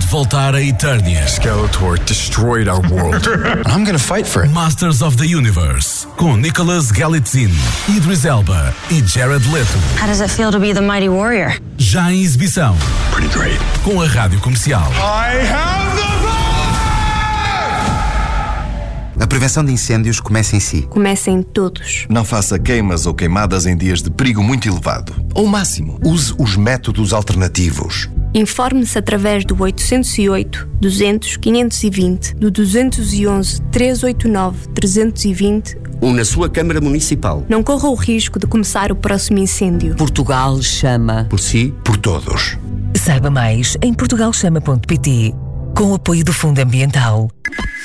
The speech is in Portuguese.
pode voltar a Eternia. Skeletor destroyed our world. I'm gonna fight for it. Masters of the Universe, com Nicholas Galitzine, Idris Elba e Jared Leto. How does it feel to be the mighty warrior? Já em exibição. Pretty great. Com a Rádio Comercial. I have the power! A prevenção de incêndios começa em si. Começa em todos. Não faça queimas ou queimadas em dias de perigo muito elevado. Ou máximo. Use os métodos alternativos. Informe-se através do 808 200 520, do 211 389 320 ou na sua Câmara Municipal. Não corra o risco de começar o próximo incêndio. Portugal chama. Por si, por todos. Saiba mais em portugalchama.pt, com o apoio do Fundo Ambiental.